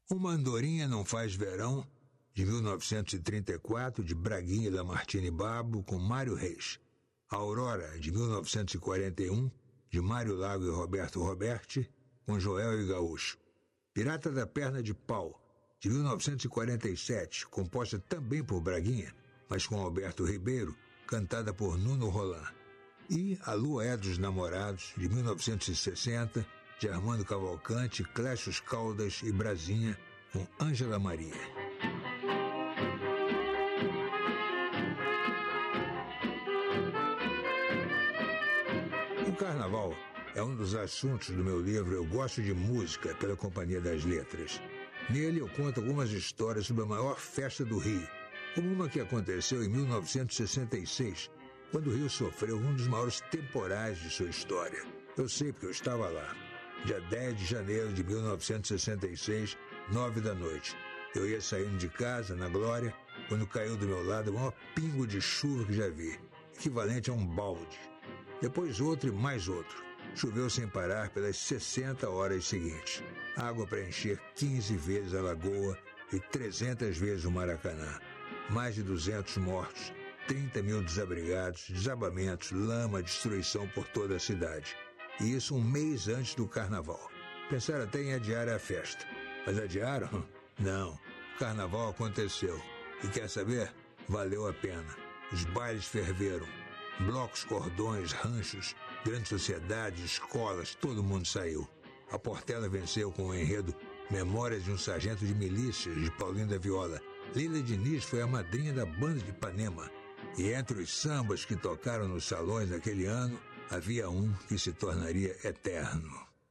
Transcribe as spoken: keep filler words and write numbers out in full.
Uma Andorinha Não Faz Verão, de mil novecentos e trinta e quatro, de Braguinha e Lamartine Babo, com Mário Reis. Aurora, de mil novecentos e quarenta e um, de Mário Lago e Roberto Roberti, com Joel e Gaúcho. Pirata da Perna de Pau, de mil novecentos e quarenta e sete, composta também por Braguinha, mas com Alberto Ribeiro, cantada por Nuno Roland. E A Lua é dos Namorados, de mil novecentos e sessenta, de Armando Cavalcante, Clécio Caldas e Brasinha, com Ângela Maria. O carnaval é um dos assuntos do meu livro Eu Gosto de Música, pela Companhia das Letras. Nele eu conto algumas histórias sobre a maior festa do Rio, como uma que aconteceu em mil novecentos e sessenta e seis, quando o Rio sofreu um dos maiores temporais de sua história. Eu sei porque eu estava lá. Dia dez de janeiro de mil novecentos e sessenta e seis, nove da noite. Eu ia saindo de casa, na Glória, quando caiu do meu lado o maior pingo de chuva que já vi, equivalente a um balde. Depois outro e mais outro. Choveu sem parar pelas sessenta horas seguintes. Água para encher quinze vezes a Lagoa e trezentas vezes o Maracanã. Mais de duzentos mortos, trinta mil desabrigados, desabamentos, lama, destruição por toda a cidade. E isso um mês antes do carnaval. Pensaram até em adiar a festa. Mas adiaram? Não. O carnaval aconteceu. E quer saber? Valeu a pena. Os bailes ferveram. Blocos, cordões, ranchos, grande sociedade, escolas, todo mundo saiu. A Portela venceu com o enredo Memórias de um Sargento de Milícias, de Paulinho da Viola. Lília Diniz foi a madrinha da banda de Ipanema. E entre os sambas que tocaram nos salões naquele ano, havia um que se tornaria eterno.